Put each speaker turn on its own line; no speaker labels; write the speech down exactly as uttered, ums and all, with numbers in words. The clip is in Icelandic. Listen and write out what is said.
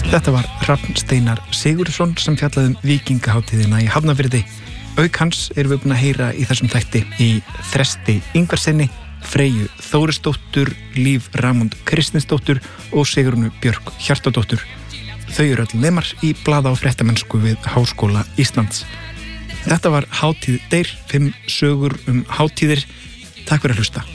Þetta var Hrafn Steinar Sigurðsson sem fjallaði um Víkingahátíðina í Hafnarfirði. Auk hans erum við búin að heyra í þessum þætti í Þresti Ingvarsinni, Freyju Þórisdóttur, Líf Ramond Kristinsdóttur og Sigrúnu Björk Hjartardóttur. Þau eru öll nemar í blaða- og fréttamennsku við Háskóla Íslands. Þetta var Hátíð deyr, fimm sögur um hátíðir. Takk fyrir að hlusta.